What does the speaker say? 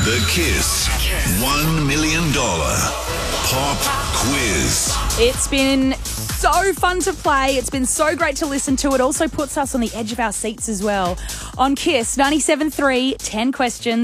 The Kiss $1 million pop quiz. It's been so fun to play. It's been so great to listen to. It also puts us on the edge of our seats as well. On Kiss 97.3, 10 questions.